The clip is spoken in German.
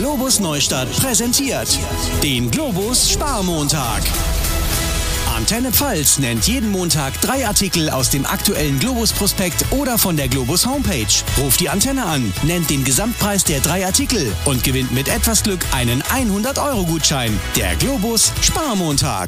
Globus Neustadt präsentiert den Globus Sparmontag. Antenne Pfalz nennt jeden Montag 3 Artikel aus dem aktuellen Globus-Prospekt oder von der Globus Homepage. Ruft die Antenne an, nennt den Gesamtpreis der 3 Artikel und gewinnt mit etwas Glück einen 100-Euro-Gutschein. Der Globus Sparmontag.